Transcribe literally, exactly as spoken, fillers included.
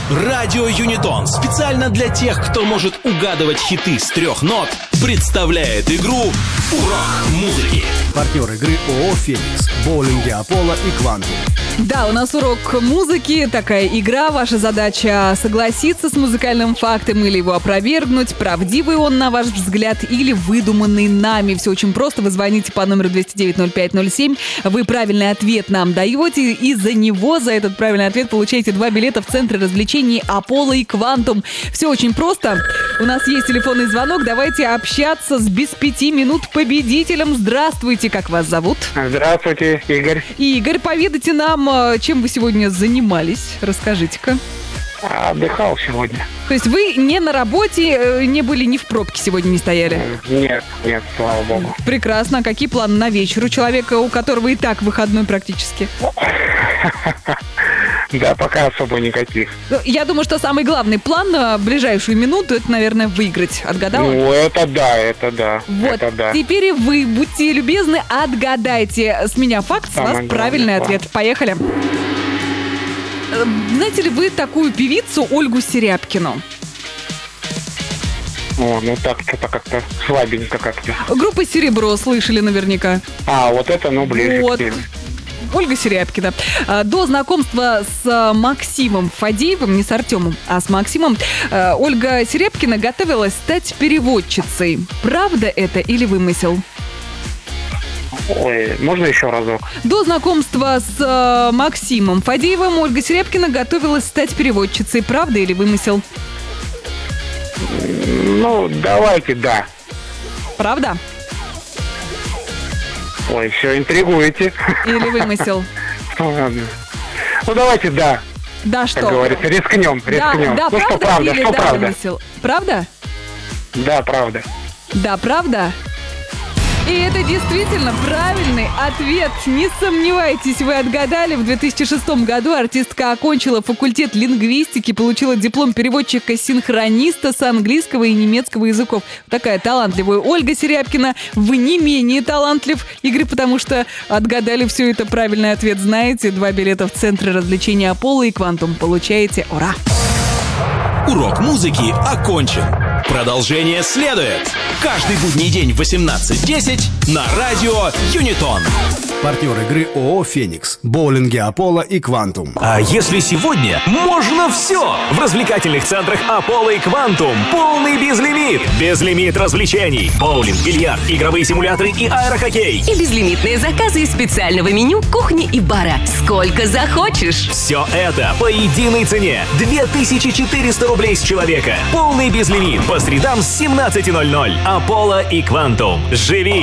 Радио Юнитон специально для тех, кто может угадывать хиты с трех нот, представляет игру «Урок музыки». Партнер игры ООО «Феникс», боулинги Аполло и Квантум. Да, у нас урок музыки, такая игра. Ваша задача согласиться с музыкальным фактом или его опровергнуть. Правдивый он, на ваш взгляд, или выдуманный нами. Все очень просто. Вы звоните по номеру двести девять ноль пять ноль семь. Вы правильный ответ нам даете. И за него, за этот правильный ответ, получаете два билета в центре развлечений Аполло и Квантум. Все очень просто. У нас есть телефонный звонок. Давайте общаться с без пяти минут победителем. Здравствуйте, как вас зовут? Здравствуйте, Игорь. Игорь, поведайте нам, чем вы сегодня занимались. Расскажите-ка. Отдыхал сегодня. То есть вы не на работе, не были, ни в пробке сегодня не стояли? Нет, нет, слава богу. Прекрасно. А какие планы на вечер у человека, у которого и так выходной практически? Да, пока особо никаких. Я думаю, что самый главный план на ближайшую минуту — это, наверное, выиграть. Отгадала? Ну, это да, это да. Вот, это да. теперь и вы, будьте любезны, отгадайте. С меня факт, с вас Самый правильный главный ответ. Поехали. Э, Знаете ли вы такую певицу Ольгу Серябкину? О, ну так, что-то как-то слабенько как-то. Группа «Серебро» слышали наверняка. А, вот это, ну, ближе Вот. к теме. Ольга Серябкина. А, До знакомства с Максимом Фадеевым, не с Артемом, а с Максимом, а, Ольга Серябкина готовилась стать переводчицей. Правда это или вымысел? Ой, можно еще разок? До знакомства с а, Максимом Фадеевым Ольга Серябкина готовилась стать переводчицей. Правда или вымысел? Ну, давайте, да. Правда? Ой, все, интригуете. Или вымысел? Ладно. Ну, давайте, да. Да что? Как говорится, рискнем, Да, рискнем. да, Ну, что правда правда, или что да, правда? вымысел? Правда? Да, правда. Да, правда? И это действительно правильный ответ. Не сомневайтесь, вы отгадали. В две тысячи шестом году артистка окончила факультет лингвистики, получила диплом переводчика-синхрониста с английского и немецкого языков. Такая талантливая Ольга Серябкина. Вы не менее талантлив, Игорь, потому что отгадали все это. Правильный ответ знаете. Два билета в центре развлечения Аполло и Квантум получаете. Ура! Урок музыки окончен. Продолжение следует. Каждый будний день в восемнадцать десять на радио Юнитон. Партнер игры ООО «Феникс», боулинги Аполло и Квантум. А если сегодня можно все? В развлекательных центрах Аполло и Квантум полный безлимит. Безлимит развлечений. Боулинг, бильярд, игровые симуляторы и аэрохоккей. И безлимитные заказы из специального меню кухни и бара. Сколько захочешь. Все это по единой цене. две тысячи четыреста рублей с человека. Полный безлимит по средам с семнадцати ноль-ноль. Аполло и Квантум. Живи!